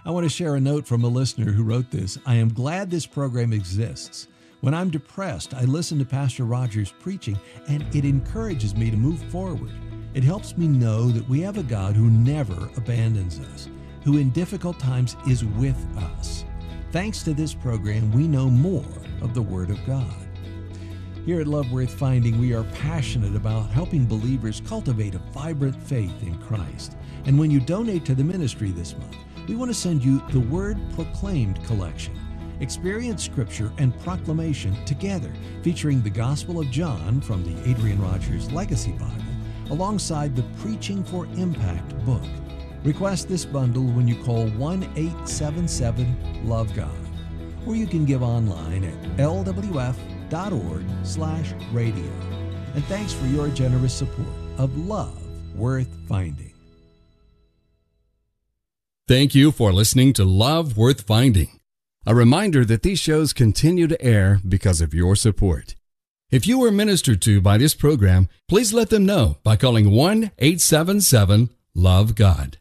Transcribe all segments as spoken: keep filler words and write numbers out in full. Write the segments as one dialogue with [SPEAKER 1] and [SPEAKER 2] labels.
[SPEAKER 1] I want to share a note from a listener who wrote this. I am glad this program exists. When I'm depressed, I listen to Pastor Rogers preaching, and it encourages me to move forward. It helps me know that we have a God who never abandons us, who in difficult times is with us. Thanks to this program, we know more of the Word of God. Here at Love Worth Finding, we are passionate about helping believers cultivate a vibrant faith in Christ. And when you donate to the ministry this month, we want to send you the Word Proclaimed collection. Experience Scripture and Proclamation together, featuring the Gospel of John from the Adrian Rogers Legacy Bible, alongside the Preaching for Impact book. Request this bundle when you call one eight seven seven love God, or you can give online at l w f dot org slash radio. And thanks for your generous support of Love Worth Finding.
[SPEAKER 2] Thank you for listening to Love Worth Finding. A reminder that these shows continue to air because of your support. If you were ministered to by this program, please let them know by calling one eight seven seven love God.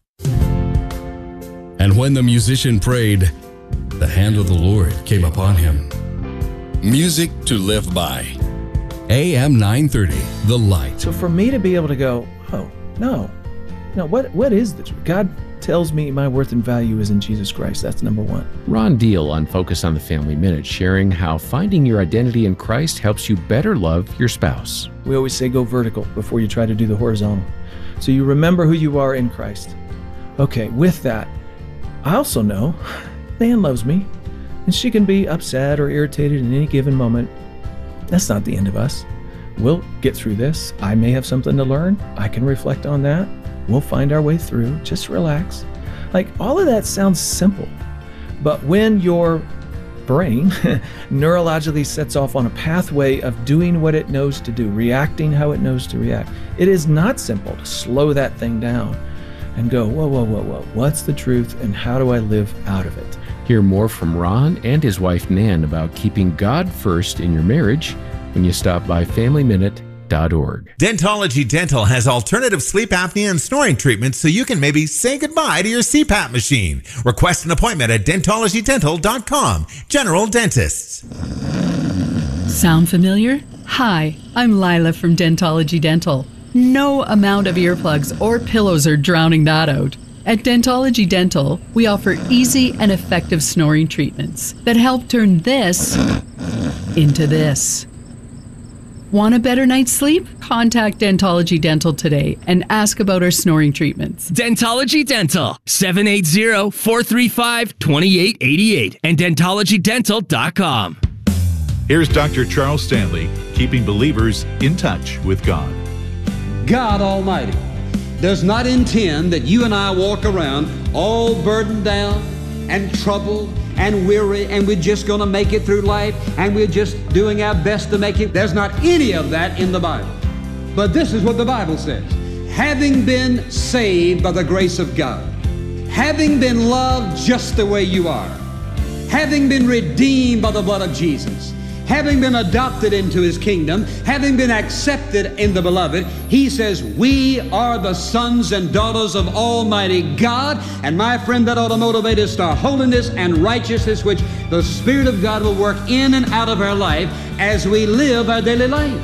[SPEAKER 2] And when the musician prayed, the hand of the Lord came upon him. Music to live by. A M nine thirty, The Light.
[SPEAKER 3] So for me to be able to go, oh, no, no, what what is the truth? God tells me my worth and value is in Jesus Christ. That's number one.
[SPEAKER 4] Ron Deal on Focus on the Family Minute, sharing how finding your identity in Christ helps you better love your spouse.
[SPEAKER 3] We always say go vertical before you try to do the horizontal. So you remember who you are in Christ. Okay, with that, I also know Nan loves me, and she can be upset or irritated in any given moment. That's not the end of us. We'll get through this. I may have something to learn. I can reflect on that. We'll find our way through. Just relax. Like, all of that sounds simple. But when your brain neurologically sets off on a pathway of doing what it knows to do, reacting how it knows to react, it is not simple to slow that thing down and go, whoa, whoa, whoa, whoa. What's the truth and how do I live out of it?
[SPEAKER 4] Hear more from Ron and his wife Nan about keeping God first in your marriage when you stop by family minute dot org.
[SPEAKER 5] Dentology Dental has alternative sleep apnea and snoring treatments so you can maybe say goodbye to your C PAP machine. Request an appointment at dentology dental dot com. General Dentists.
[SPEAKER 6] Sound familiar? Hi, I'm Lila from Dentology Dental. No amount of earplugs or pillows are drowning that out. At Dentology Dental, we offer easy and effective snoring treatments that help turn this into this. Want a better night's sleep? Contact Dentology Dental today and ask about our snoring treatments.
[SPEAKER 7] Dentology Dental, seven eight zero, four three five, two eight eight eight and dentology dental dot com.
[SPEAKER 8] Here's Doctor Charles Stanley, keeping believers in touch with God.
[SPEAKER 9] God Almighty does not intend that you and I walk around all burdened down and troubled and weary, and we're just going to make it through life, and we're just doing our best to make it. There's not any of that in the Bible. But this is what the Bible says. Having been saved by the grace of God, having been loved just the way you are, having been redeemed by the blood of Jesus, having been adopted into His kingdom, having been accepted in the beloved, He says we are the sons and daughters of Almighty God. And my friend, that ought to motivate us to holiness and righteousness, which the Spirit of God will work in and out of our life as we live our daily life.